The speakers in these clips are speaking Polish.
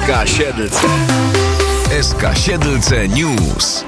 SK Siedlce. SK Siedlce News.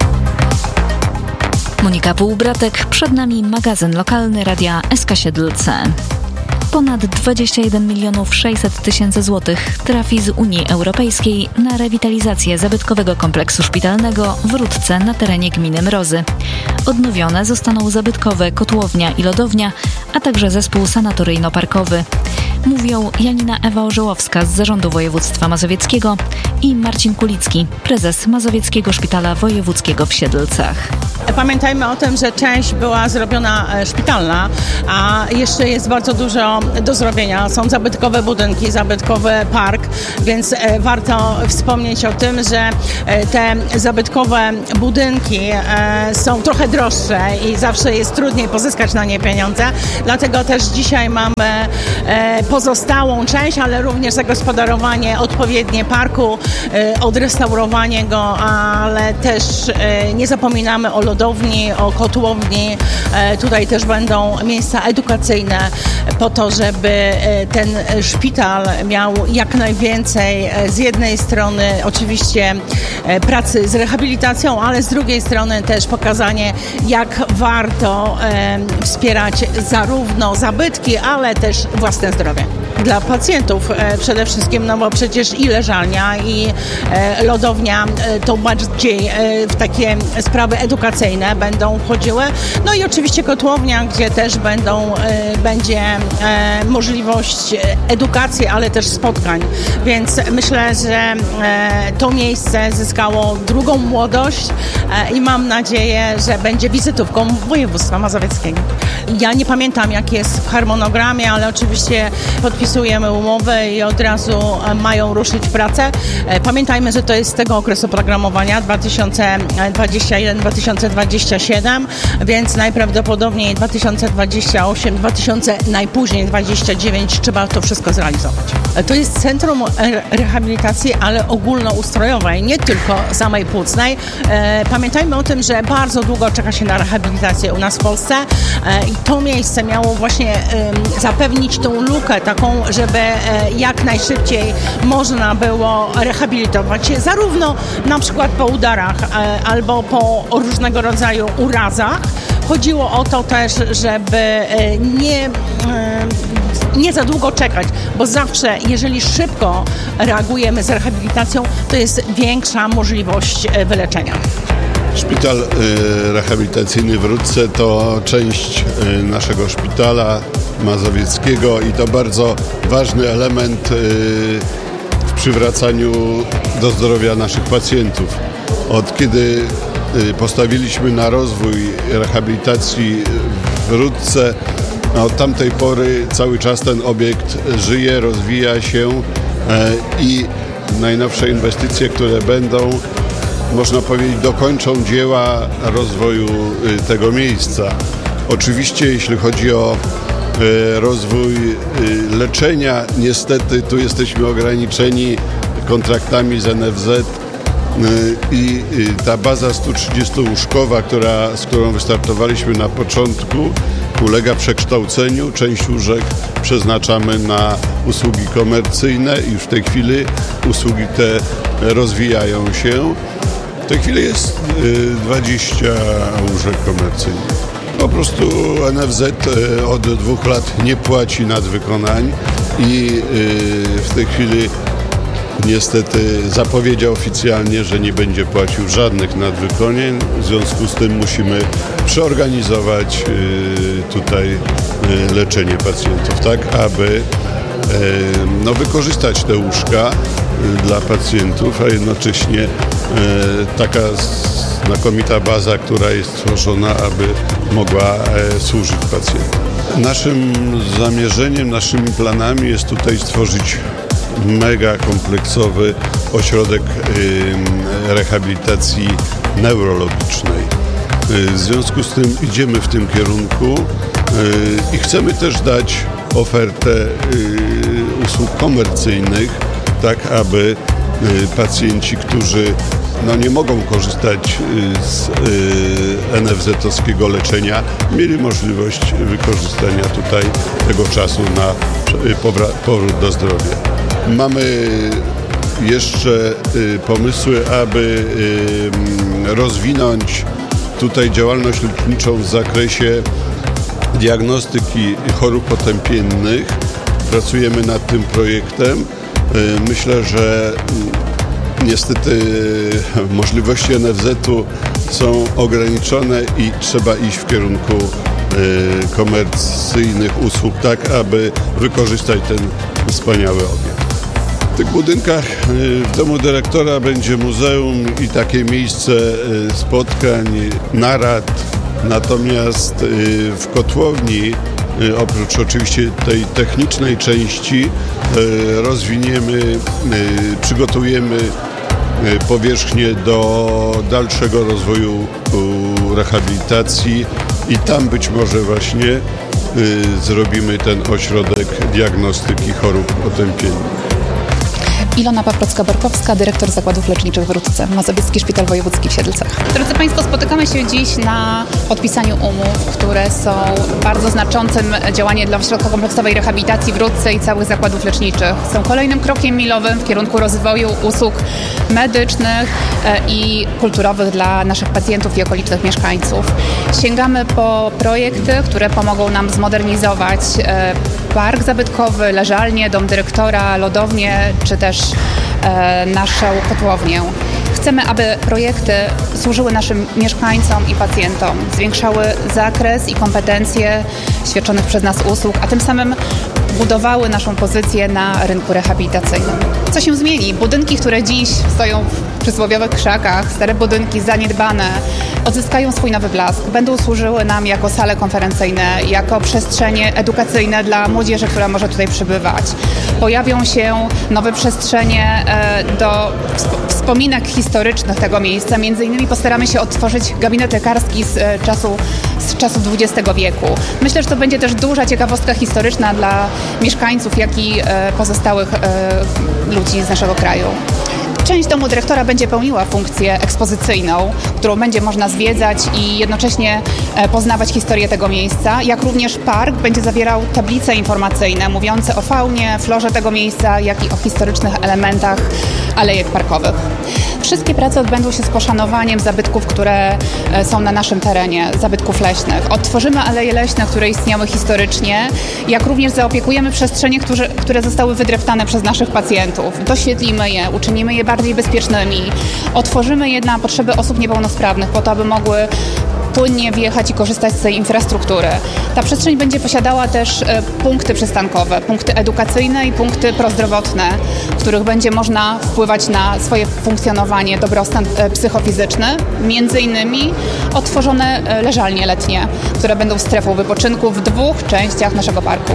Monika Półbratek, przed nami magazyn lokalny Radia SK Siedlce. Ponad 21 600 000 złotych trafi z Unii Europejskiej na rewitalizację zabytkowego kompleksu szpitalnego w Rudce na terenie gminy Mrozy. Odnowione zostaną zabytkowe kotłownia i lodownia, a także zespół sanatoryjno-parkowy. Mówią Janina Ewa Orzełowska z Zarządu Województwa Mazowieckiego i Marcin Kulicki, prezes Mazowieckiego Szpitala Wojewódzkiego w Siedlcach. Pamiętajmy o tym, że część była zrobiona szpitalna, a jeszcze jest bardzo dużo do zrobienia. Są zabytkowe budynki, zabytkowy park, więc warto wspomnieć o tym, że te zabytkowe budynki są trochę droższe i zawsze jest trudniej pozyskać na nie pieniądze. Dlatego też dzisiaj mamy pozostałą część, ale również zagospodarowanie odpowiednie parku, odrestaurowanie go, ale też nie zapominamy o lodowni, o kotłowni. Tutaj też będą miejsca edukacyjne po to, żeby ten szpital miał jak najwięcej z jednej strony oczywiście pracy z rehabilitacją, ale z drugiej strony też pokazanie, jak warto wspierać zarówno zabytki, ale też własne zdrowie. Dla pacjentów przede wszystkim, no bo przecież i leżalnia, i lodownia to bardziej w takie sprawy edukacyjne będą wchodziły. No i oczywiście kotłownia, gdzie też będzie możliwość edukacji, ale też spotkań. Więc myślę, że to miejsce zyskało drugą młodość i mam nadzieję, że będzie wizytówką województwa mazowieckiego. Ja nie pamiętam, jak jest w harmonogramie, ale oczywiście podpisujemy umowę i od razu mają ruszyć w pracę. Pamiętajmy, że to jest z tego okresu programowania 2021-2027, więc najprawdopodobniej 2028, najpóźniej 2029 trzeba to wszystko zrealizować. To jest centrum rehabilitacji, ale ogólnoustrojowej, nie tylko samej płucnej. Pamiętajmy o tym, że bardzo długo czeka się na rehabilitację u nas w Polsce i to miejsce miało właśnie zapewnić tą lukę taką, żeby jak najszybciej można było rehabilitować się zarówno na przykład po udarach albo po różnego rodzaju urazach. Chodziło o to też, żeby nie za długo czekać, bo zawsze, jeżeli szybko reagujemy z rehabilitacją, to jest większa możliwość wyleczenia. Szpital rehabilitacyjny w Rudce to część naszego szpitala mazowieckiego i to bardzo ważny element w przywracaniu do zdrowia naszych pacjentów. Od kiedy postawiliśmy na rozwój rehabilitacji w Rudce, od tamtej pory cały czas ten obiekt żyje, rozwija się i najnowsze inwestycje, które będą, można powiedzieć, dokończą dzieła rozwoju tego miejsca. Oczywiście jeśli chodzi o rozwój leczenia, niestety tu jesteśmy ograniczeni kontraktami z NFZ i ta baza 130-łóżkowa, z którą wystartowaliśmy na początku, ulega przekształceniu. Część łóżek przeznaczamy na usługi komercyjne i już w tej chwili usługi te rozwijają się. W tej chwili jest 20 łóżek komercyjnych. Po prostu NFZ od 2 lat nie płaci nadwykonań i w tej chwili niestety zapowiedział oficjalnie, że nie będzie płacił żadnych nadwykonań. W związku z tym musimy przeorganizować tutaj leczenie pacjentów, tak aby wykorzystać te łóżka dla pacjentów, a jednocześnie taka znakomita baza, która jest tworzona, aby mogła służyć pacjentom. Naszym zamierzeniem, naszymi planami jest tutaj stworzyć mega kompleksowy ośrodek rehabilitacji neurologicznej. W związku z tym idziemy w tym kierunku i chcemy też dać ofertę usług komercyjnych, tak aby pacjenci, którzy nie mogą korzystać z NFZ-owskiego leczenia, mieli możliwość wykorzystania tutaj tego czasu na powrót do zdrowia. Mamy jeszcze pomysły, aby rozwinąć tutaj działalność leczniczą w zakresie diagnostyki chorób potępiennych. Pracujemy nad tym projektem. Myślę, że niestety możliwości NFZ-u są ograniczone i trzeba iść w kierunku komercyjnych usług, tak aby wykorzystać ten wspaniały obiekt. W tych budynkach w domu dyrektora będzie muzeum i takie miejsce spotkań, narad. Natomiast w kotłowni, oprócz oczywiście tej technicznej części, przygotujemy powierzchnię do dalszego rozwoju rehabilitacji i tam być może właśnie zrobimy ten ośrodek diagnostyki chorób potępiennych. Ilona Paprocka-Borkowska, dyrektor Zakładów Leczniczych w Rudce, Mazowiecki Szpital Wojewódzki w Siedlcach. Drodzy Państwo, spotykamy się dziś na podpisaniu umów, które są bardzo znaczącym działaniem dla Ośrodka Kompleksowej Rehabilitacji w Rudce i całych zakładów leczniczych. Są kolejnym krokiem milowym w kierunku rozwoju usług medycznych i kulturowych dla naszych pacjentów i okolicznych mieszkańców. Sięgamy po projekty, które pomogą nam zmodernizować park zabytkowy, leżalnię, dom dyrektora, lodownię, czy też naszą kotłownię. Chcemy, aby projekty służyły naszym mieszkańcom i pacjentom, zwiększały zakres i kompetencje świadczonych przez nas usług, a tym samym budowały naszą pozycję na rynku rehabilitacyjnym. Co się zmieni? Budynki, które dziś stoją w przysłowiowych krzakach, stare budynki zaniedbane, odzyskają swój nowy blask. Będą służyły nam jako sale konferencyjne, jako przestrzenie edukacyjne dla młodzieży, która może tutaj przybywać. Pojawią się nowe przestrzenie do wspominek historycznych tego miejsca. Między innymi postaramy się odtworzyć gabinet lekarski z czasów XX wieku. Myślę, że to będzie też duża ciekawostka historyczna dla mieszkańców, jak i pozostałych ludzi z naszego kraju. Część domu dyrektora będzie pełniła funkcję ekspozycyjną, którą będzie można zwiedzać i jednocześnie poznawać historię tego miejsca, jak również park będzie zawierał tablice informacyjne mówiące o faunie, florze tego miejsca, jak i o historycznych elementach alejek parkowych. Wszystkie prace odbędą się z poszanowaniem zabytków, które są na naszym terenie, zabytków leśnych. Odtworzymy aleje leśne, które istniały historycznie, jak również zaopiekujemy przestrzenie, które zostały wydreptane przez naszych pacjentów. Doświetlimy je, uczynimy je bardziej bezpiecznymi. Otworzymy je na potrzeby osób niepełnosprawnych, po to, aby mogły płynnie wjechać i korzystać z tej infrastruktury. Ta przestrzeń będzie posiadała też punkty przystankowe, punkty edukacyjne i punkty prozdrowotne, w których będzie można wpływać na swoje funkcjonowanie, dobrostan psychofizyczny. Między innymi otworzone leżalnie letnie, które będą strefą wypoczynku w 2 częściach naszego parku.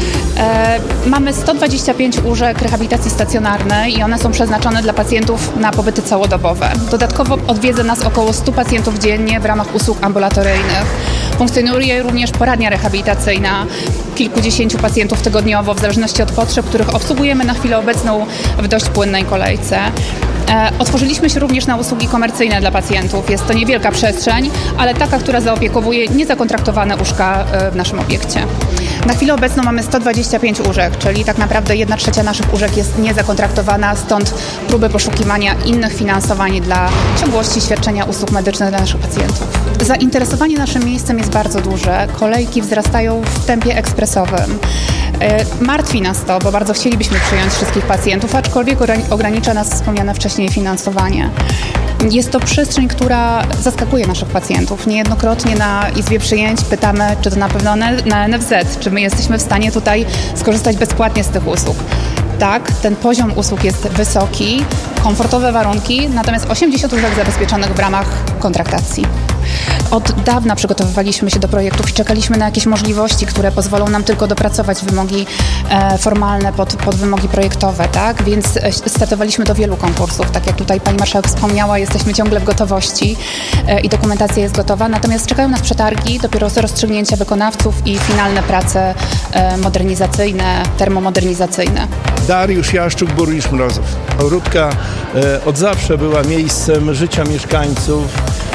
Mamy 125 łóżek rehabilitacji stacjonarnej i one są przeznaczone dla pacjentów na pobyty całodobowe. Dodatkowo odwiedza nas około 100 pacjentów dziennie w ramach usług ambulatoryjnych. Funkcjonuje również poradnia rehabilitacyjna, kilkudziesięciu pacjentów tygodniowo, w zależności od potrzeb, których obsługujemy na chwilę obecną w dość płynnej kolejce. Otworzyliśmy się również na usługi komercyjne dla pacjentów. Jest to niewielka przestrzeń, ale taka, która zaopiekowuje niezakontraktowane łóżka w naszym obiekcie. Na chwilę obecną mamy 125 łóżek, czyli tak naprawdę 1/3 naszych łóżek jest niezakontraktowana, stąd próby poszukiwania innych finansowań dla ciągłości świadczenia usług medycznych dla naszych pacjentów. Zainteresowanie naszym miejscem jest bardzo duże. Kolejki wzrastają w tempie ekspresowym. Martwi nas to, bo bardzo chcielibyśmy przyjąć wszystkich pacjentów, aczkolwiek ogranicza nas wspomniane wcześniej finansowanie. Jest to przestrzeń, która zaskakuje naszych pacjentów. Niejednokrotnie na Izbie Przyjęć pytamy, czy to na pewno na NFZ, czy my jesteśmy w stanie tutaj skorzystać bezpłatnie z tych usług. Tak, ten poziom usług jest wysoki, komfortowe warunki, natomiast 80 łóżek zabezpieczonych w ramach kontraktacji. Od dawna przygotowywaliśmy się do projektów i czekaliśmy na jakieś możliwości, które pozwolą nam tylko dopracować wymogi formalne pod wymogi projektowe, tak? Więc startowaliśmy do wielu konkursów. Tak jak tutaj pani marszałek wspomniała, jesteśmy ciągle w gotowości i dokumentacja jest gotowa, natomiast czekają nas przetargi, dopiero rozstrzygnięcia wykonawców i finalne prace modernizacyjne, termomodernizacyjne. Dariusz Jaszczuk, burmistrz Mrozów. Rudka od zawsze była miejscem życia mieszkańców.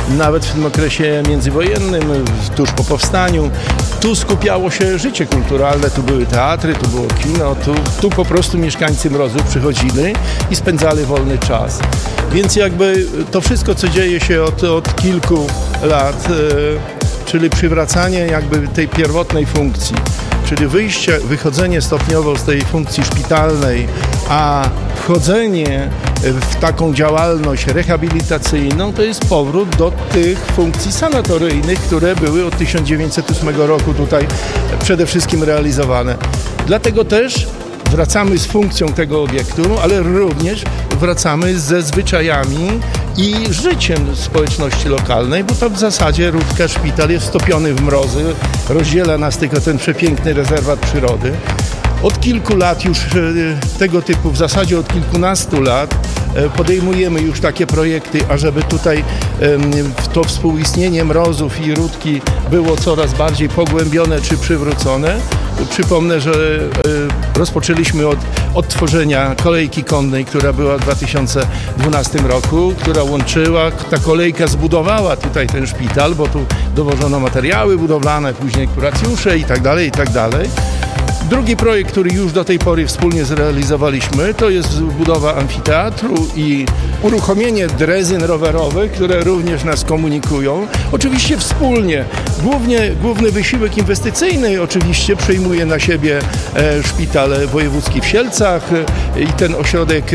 nawet w tym okresie międzywojennym, tuż po powstaniu. Tu skupiało się życie kulturalne, tu były teatry, tu było kino, tu po prostu mieszkańcy Mrozów przychodzili i spędzali wolny czas. Więc jakby to wszystko, co dzieje się od kilku lat, czyli przywracanie jakby tej pierwotnej funkcji, czyli wychodzenie stopniowo z tej funkcji szpitalnej, a wchodzenie w taką działalność rehabilitacyjną, to jest powrót do tych funkcji sanatoryjnych, które były od 1908 roku tutaj przede wszystkim realizowane. Dlatego też wracamy z funkcją tego obiektu, ale również wracamy ze zwyczajami i życiem społeczności lokalnej, bo to w zasadzie Rudka Szpital jest wtopiony w mrozy, rozdziela nas tylko ten przepiękny rezerwat przyrody. Od kilku lat już tego typu, w zasadzie od kilkunastu lat podejmujemy już takie projekty, ażeby tutaj to współistnienie Mrozów i Rudki było coraz bardziej pogłębione czy przywrócone. Przypomnę, że rozpoczęliśmy od odtworzenia kolejki konnej, która była w 2012 roku, która łączyła, ta kolejka zbudowała tutaj ten szpital, bo tu dowożono materiały budowlane, później kuracjusze i tak dalej, i tak dalej. Drugi projekt, który już do tej pory wspólnie zrealizowaliśmy, to jest budowa amfiteatru i uruchomienie drezyn rowerowych, które również nas komunikują. Oczywiście wspólnie. Główny wysiłek inwestycyjny oczywiście przejmuje na siebie szpital wojewódzki w Sielcach i ten ośrodek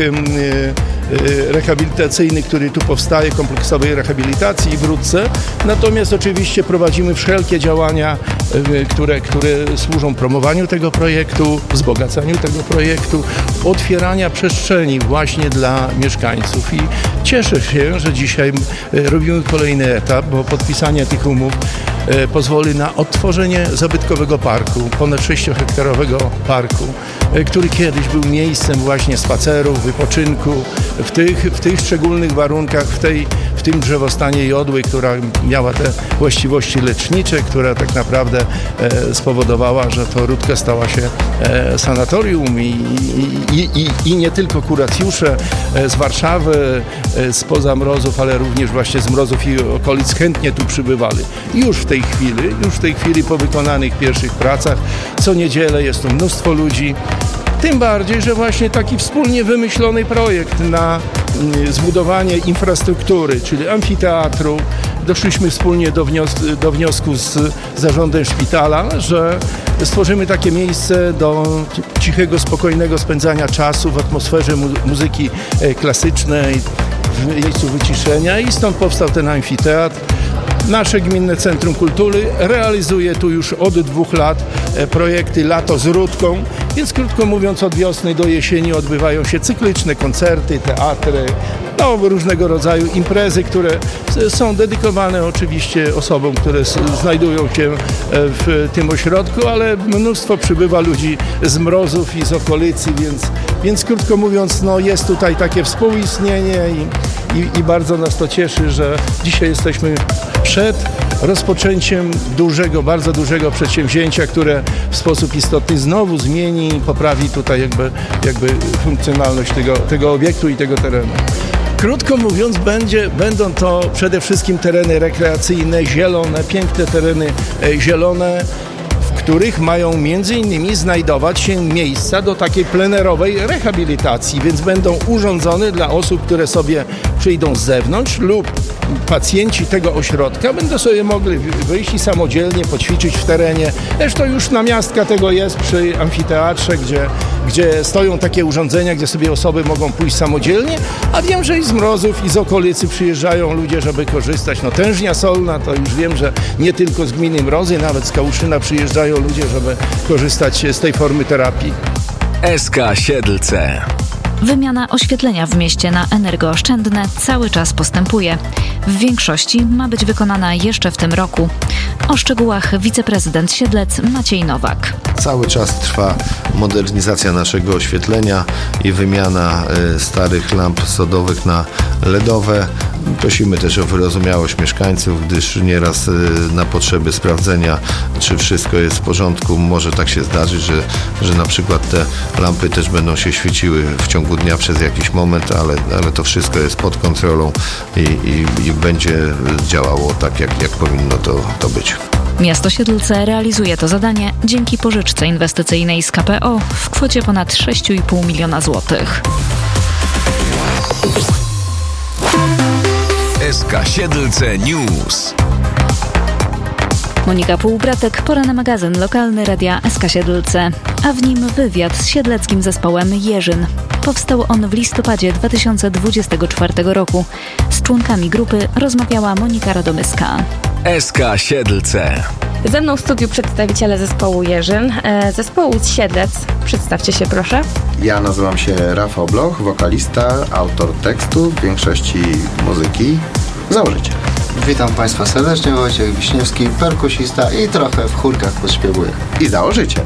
rehabilitacyjny, który tu powstaje, kompleksowej rehabilitacji w Rudce. Natomiast oczywiście prowadzimy wszelkie działania, które służą promowaniu tego projektu, wzbogacaniu tego projektu, otwierania przestrzeni właśnie dla mieszkańców. I cieszę się, że dzisiaj robimy kolejny etap, bo podpisanie tych umów pozwoli na odtworzenie zabytkowego parku, ponad 6-hektarowego parku, który kiedyś był miejscem właśnie spacerów, wypoczynku, w tych szczególnych warunkach, w tym drzewostanie jodły, która miała te właściwości lecznicze, która tak naprawdę spowodowała, że to Rudka stała się sanatorium i nie tylko kuracjusze z Warszawy, spoza Mrozów, ale również właśnie z Mrozów i okolic chętnie tu przybywali. Już w tej chwili po wykonanych pierwszych pracach, co niedzielę jest tu mnóstwo ludzi. Tym bardziej, że właśnie taki wspólnie wymyślony projekt na zbudowanie infrastruktury, czyli amfiteatru, doszliśmy wspólnie do wniosku z zarządem szpitala, że stworzymy takie miejsce do cichego, spokojnego spędzania czasu w atmosferze muzyki klasycznej, w miejscu wyciszenia i stąd powstał ten amfiteatr. Nasze Gminne Centrum Kultury realizuje tu już od 2 lat projekty Lato z Rudką, więc krótko mówiąc od wiosny do jesieni odbywają się cykliczne koncerty, teatry, różnego rodzaju imprezy, które są dedykowane oczywiście osobom, które znajdują się w tym ośrodku, ale mnóstwo przybywa ludzi z Mrozów i z okolicy, więc krótko mówiąc jest tutaj takie współistnienie i bardzo nas to cieszy, że dzisiaj jesteśmy przed rozpoczęciem bardzo dużego przedsięwzięcia, które w sposób istotny znowu zmieni i poprawi tutaj jakby funkcjonalność tego obiektu i tego terenu. Krótko mówiąc, będą to przede wszystkim tereny rekreacyjne, zielone, piękne tereny zielone, w których mają między innymi znajdować się miejsca do takiej plenerowej rehabilitacji, więc będą urządzone dla osób, które sobie przyjdą z zewnątrz lub pacjenci tego ośrodka będą sobie mogli wyjść i samodzielnie poćwiczyć w terenie. Zresztą już namiastka tego jest przy amfiteatrze, gdzie stoją takie urządzenia, gdzie sobie osoby mogą pójść samodzielnie, a wiem, że i z Mrozów, i z okolicy przyjeżdżają ludzie, żeby korzystać. Tężnia Solna, to już wiem, że nie tylko z gminy Mrozy, nawet z Kałuszyna przyjeżdżają ludzie, żeby korzystać z tej formy terapii. SK Siedlce. Wymiana oświetlenia w mieście na energooszczędne cały czas postępuje. W większości ma być wykonana jeszcze w tym roku. O szczegółach wiceprezydent Siedlec Maciej Nowak. Cały czas trwa modernizacja naszego oświetlenia i wymiana starych lamp sodowych na LEDowe. Prosimy też o wyrozumiałość mieszkańców, gdyż nieraz na potrzeby sprawdzenia, czy wszystko jest w porządku, może tak się zdarzyć, że na przykład te lampy też będą się świeciły w ciągu dnia przez jakiś moment, ale to wszystko jest pod kontrolą i będzie działało tak, jak powinno to być. Miasto Siedlce realizuje to zadanie dzięki pożyczce inwestycyjnej z KPO w kwocie ponad 6,5 miliona złotych. SK Siedlce News. Monika Półbratek, pora na magazyn lokalny Radia SK Siedlce, a w nim wywiad z siedleckim zespołem Jerzyn. Powstał on w listopadzie 2024 roku. Z członkami grupy rozmawiała Monika Radomyska. SK Siedlce. Ze mną w studiu przedstawiciele zespołu Jerzyn, zespołu z Siedlec. Przedstawcie się proszę. Ja nazywam się Rafał Bloch, wokalista, autor tekstu, w większości muzyki, założyciel. Witam Państwa serdecznie, Wojciech Wiśniewski, perkusista i trochę w chórkach podśpiewuję. I założyciel.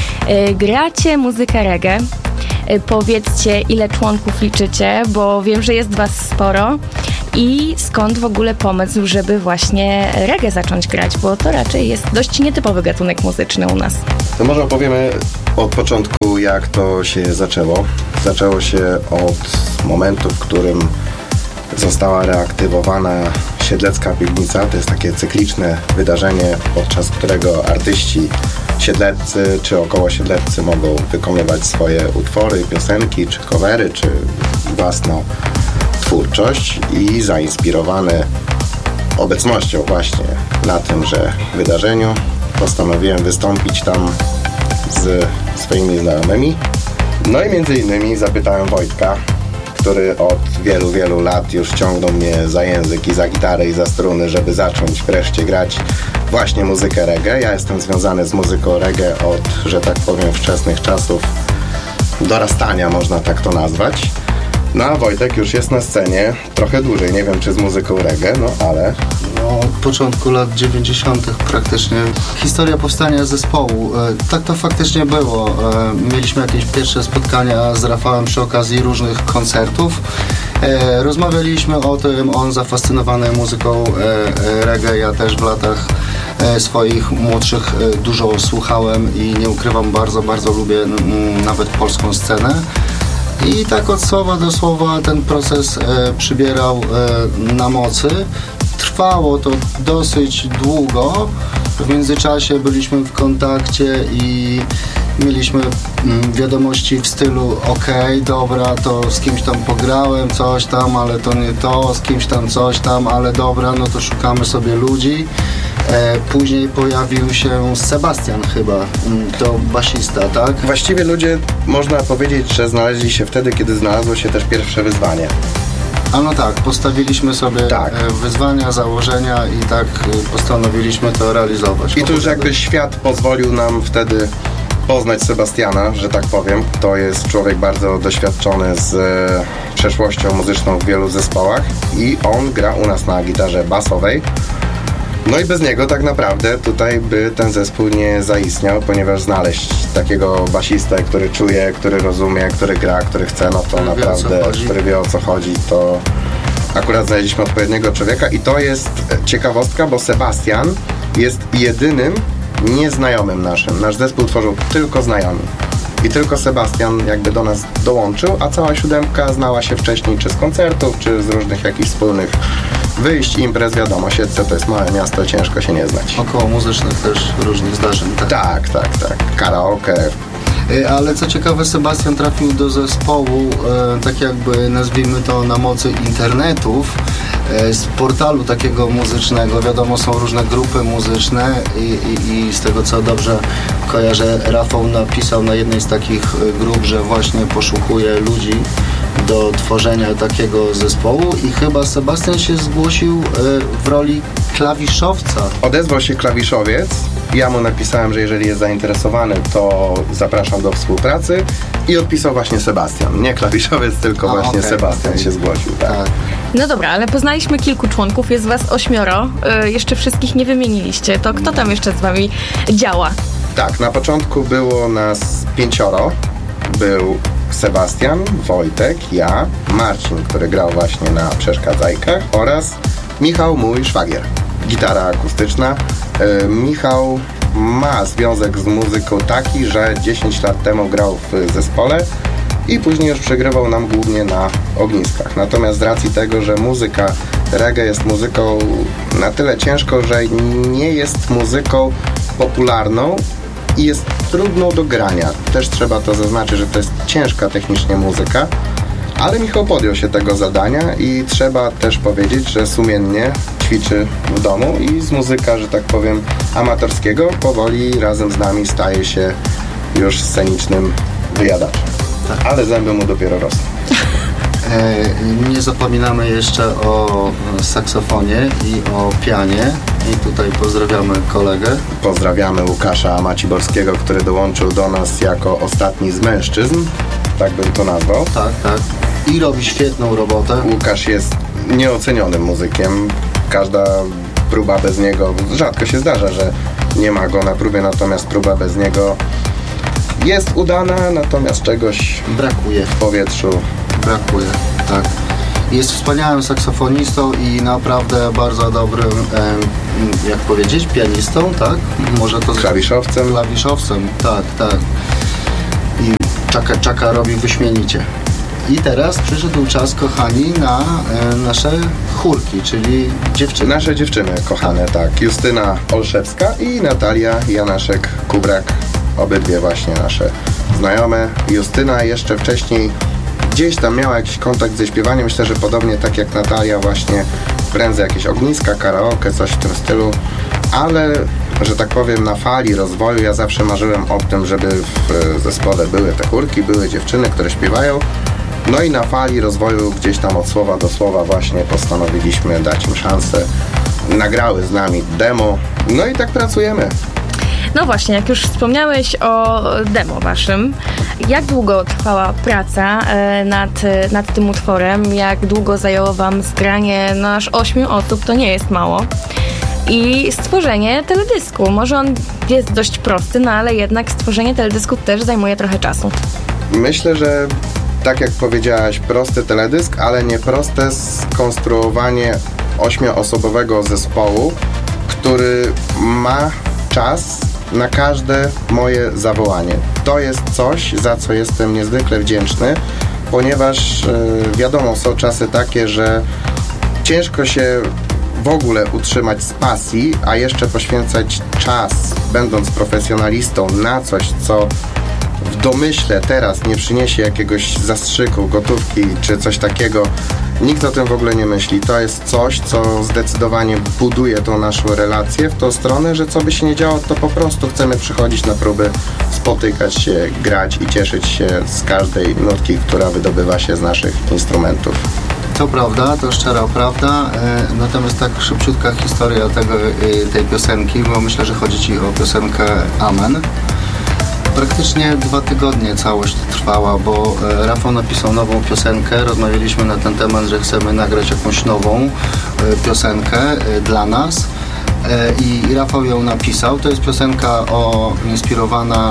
Gracie muzykę reggae. Powiedzcie, ile członków liczycie, bo wiem, że jest was sporo. I skąd w ogóle pomysł, żeby właśnie reggae zacząć grać, bo to raczej jest dość nietypowy gatunek muzyczny u nas. To może opowiemy od początku, jak to się zaczęło. Zaczęło się od momentu, w którym została reaktywowana Siedlecka Piwnica. To jest takie cykliczne wydarzenie, podczas którego artyści siedleccy czy około siedleccy mogą wykonywać swoje utwory, piosenki, czy covery, czy własną twórczość i zainspirowany obecnością właśnie na tymże wydarzeniu postanowiłem wystąpić tam z swoimi znajomymi. No i między innymi zapytałem Wojtka, który od wielu, wielu lat już ciągnął mnie za język i za gitarę i za struny, żeby zacząć wreszcie grać właśnie muzykę reggae. Ja jestem związany z muzyką reggae od, że tak powiem, wczesnych czasów dorastania, można tak to nazwać. No a Wojtek już jest na scenie trochę dłużej, nie wiem czy z muzyką reggae, ale... Od początku lat 90. praktycznie. Historia powstania zespołu. Tak to faktycznie było. Mieliśmy jakieś pierwsze spotkania z Rafałem przy okazji różnych koncertów. Rozmawialiśmy o tym, on zafascynowany muzyką reggae, ja też w latach swoich młodszych dużo słuchałem i nie ukrywam, bardzo, bardzo lubię nawet polską scenę. I tak od słowa do słowa ten proces przybierał na mocy. Trwało to dosyć długo. W międzyczasie byliśmy w kontakcie i mieliśmy wiadomości w stylu okej, dobra, to z kimś tam pograłem coś tam, ale to nie to, z kimś tam coś tam, ale dobra, no to szukamy sobie ludzi. Później pojawił się Sebastian chyba, to basista, tak? Właściwie ludzie, można powiedzieć, że znaleźli się wtedy, kiedy znalazło się też pierwsze wyzwanie. A no tak, postawiliśmy sobie wyzwania, założenia i tak postanowiliśmy to realizować. I tu już jakby świat pozwolił nam wtedy poznać Sebastiana, że tak powiem. To jest człowiek bardzo doświadczony z przeszłością muzyczną w wielu zespołach i on gra u nas na gitarze basowej. No i bez niego tak naprawdę tutaj by ten zespół nie zaistniał, ponieważ znaleźć takiego basistę, który czuje, który rozumie, który gra, który chce, no to naprawdę, który wie o co chodzi, to akurat znaleźliśmy odpowiedniego człowieka i to jest ciekawostka, bo Sebastian jest jedynym nieznajomym naszym. Nasz zespół tworzył tylko znajomi. I tylko Sebastian jakby do nas dołączył, a cała siódemka znała się wcześniej czy z koncertów, czy z różnych jakichś wspólnych wyjść, imprez, wiadomo, Siedlce to jest małe miasto, ciężko się nie znać. Około muzycznych też różnych zdarzeń. Tak. Karaoke. Ale co ciekawe, Sebastian trafił do zespołu, tak jakby nazwijmy to na mocy internetów, z portalu takiego muzycznego. Wiadomo, są różne grupy muzyczne i z tego co dobrze kojarzę, Rafał napisał na jednej z takich grup, że właśnie poszukuje ludzi do tworzenia takiego zespołu i chyba Sebastian się zgłosił w roli klawiszowca. Odezwał się klawiszowiec, ja mu napisałem, że jeżeli jest zainteresowany, to zapraszam do współpracy i odpisał właśnie Sebastian. Nie klawiszowiec, tylko właśnie Sebastian się zgłosił. Tak. No dobra, ale poznaliśmy kilku członków, jest was 8, jeszcze wszystkich nie wymieniliście, to kto tam jeszcze z wami działa? Tak, na początku było nas 5. Był Sebastian, Wojtek, ja, Marcin, który grał właśnie na przeszkadzajkach oraz Michał, mój szwagier. Gitara akustyczna. Michał ma związek z muzyką taki, że 10 lat temu grał w zespole i później już przegrywał nam głównie na ogniskach. Natomiast z racji tego, że muzyka reggae jest muzyką na tyle ciężką, że nie jest muzyką popularną i jest trudną do grania. Też trzeba to zaznaczyć, że to jest ciężka technicznie muzyka, ale Michał podjął się tego zadania i trzeba też powiedzieć, że sumiennie ćwiczy w domu i z muzyka, że tak powiem, amatorskiego powoli razem z nami staje się już scenicznym wyjadaczem. Ale zęby mu dopiero rosną. Nie zapominamy jeszcze o saksofonie i o pianie. I tutaj pozdrawiamy kolegę. Pozdrawiamy Łukasza Maciborskiego, który dołączył do nas jako ostatni z mężczyzn. Tak bym to nazwał. Tak. I robi świetną robotę. Łukasz jest nieocenionym muzykiem. Każda próba bez niego, rzadko się zdarza, że nie ma go na próbie, natomiast próba bez niego jest udana, natomiast czegoś brakuje w powietrzu. Brakuje, tak. Jest wspaniałym saksofonistą i naprawdę bardzo dobrym, jak powiedzieć, pianistą, tak? Może to klawiszowcem. Klawiszowcem, tak. I Czaka robi wyśmienicie. I teraz przyszedł czas, kochani, na nasze chórki, czyli dziewczyny. Nasze dziewczyny kochane, tak. Justyna Olszewska i Natalia Janaszek-Kubrak. Obydwie właśnie nasze znajome. Justyna jeszcze wcześniej gdzieś tam miała jakiś kontakt ze śpiewaniem. Myślę, że podobnie tak jak Natalia właśnie prędzej jakieś ogniska, karaoke, coś w tym stylu. Ale, że tak powiem, na fali rozwoju ja zawsze marzyłem o tym, żeby w zespole były te chórki, były dziewczyny, które śpiewają. No i na fali rozwoju gdzieś tam od słowa do słowa właśnie postanowiliśmy dać im szansę. Nagrały z nami demo. No i tak pracujemy. No właśnie, jak już wspomniałeś o demo waszym, jak długo trwała praca nad tym utworem? Jak długo zajęło wam zgranie aż 8 osób? To nie jest mało. I stworzenie teledysku. Może on jest dość prosty, no ale jednak stworzenie teledysku też zajmuje trochę czasu. Myślę, że tak jak powiedziałaś, prosty teledysk, ale nie proste skonstruowanie 8-osobowego zespołu, który ma czas na każde moje zawołanie. To jest coś, za co jestem niezwykle wdzięczny, ponieważ wiadomo, są czasy takie, że ciężko się w ogóle utrzymać z pasji, a jeszcze poświęcać czas, będąc profesjonalistą, na coś, co w domyśle teraz nie przyniesie jakiegoś zastrzyku, gotówki czy coś takiego. Nikt o tym w ogóle nie myśli. To jest coś, co zdecydowanie buduje tą naszą relację w tą stronę, że co by się nie działo, to po prostu chcemy przychodzić na próby, spotykać się, grać i cieszyć się z każdej nutki, która wydobywa się z naszych instrumentów. To prawda, to szczera prawda, natomiast tak szybciutka historia tej piosenki, bo myślę, że chodzi Ci o piosenkę Amen. Praktycznie 2 tygodnie całość trwała, bo Rafał napisał nową piosenkę, rozmawialiśmy na ten temat, że chcemy nagrać jakąś nową piosenkę dla nas i Rafał ją napisał. To jest piosenka inspirowana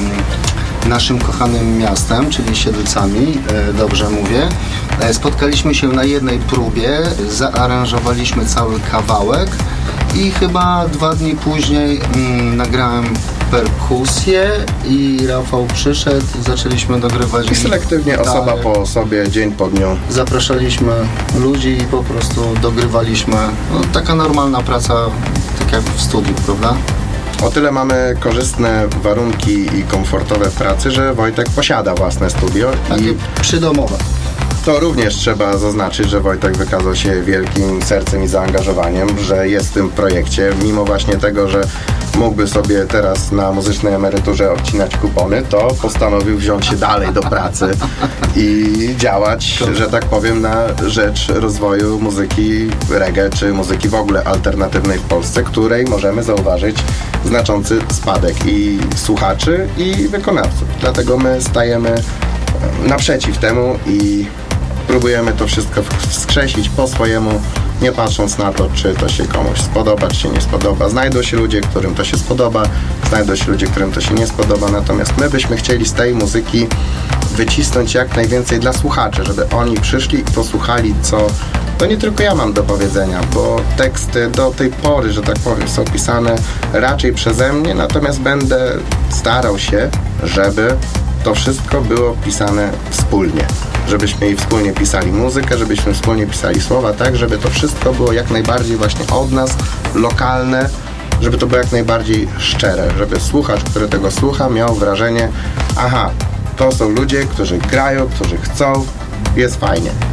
naszym kochanym miastem, czyli Siedlcami, dobrze mówię. Spotkaliśmy się na jednej próbie, zaaranżowaliśmy cały kawałek i chyba 2 dni później nagrałem perkusję i Rafał przyszedł i zaczęliśmy dogrywać. I selektywnie, osoba po osobie, dzień po dniu. Zapraszaliśmy ludzi i po prostu dogrywaliśmy. No, taka normalna praca, tak jak w studiu, prawda? O tyle mamy korzystne warunki i komfortowe pracy, że Wojtek posiada własne studio. Takie przydomowe. To również trzeba zaznaczyć, że Wojtek wykazał się wielkim sercem i zaangażowaniem, że jest w tym projekcie, mimo właśnie tego, że mógłby sobie teraz na muzycznej emeryturze odcinać kupony, to postanowił wziąć się dalej do pracy i działać, że tak powiem, na rzecz rozwoju muzyki reggae, czy muzyki w ogóle alternatywnej w Polsce, której możemy zauważyć znaczący spadek i słuchaczy, i wykonawców. Dlatego my stajemy naprzeciw temu i próbujemy to wszystko wskrzesić po swojemu, nie patrząc na to, czy to się komuś spodoba, czy się nie spodoba. Znajdą się ludzie, którym to się spodoba, znajdą się ludzie, którym to się nie spodoba, natomiast my byśmy chcieli z tej muzyki wycisnąć jak najwięcej dla słuchaczy, żeby oni przyszli i posłuchali, co to nie tylko ja mam do powiedzenia, bo teksty do tej pory, że tak powiem, są pisane raczej przeze mnie, natomiast będę starał się, żeby to wszystko było pisane wspólnie. Żebyśmy i wspólnie pisali muzykę, żebyśmy wspólnie pisali słowa, tak, żeby to wszystko było jak najbardziej właśnie od nas, lokalne, żeby to było jak najbardziej szczere, żeby słuchacz, który tego słucha, miał wrażenie, aha, to są ludzie, którzy grają, którzy chcą, jest fajnie.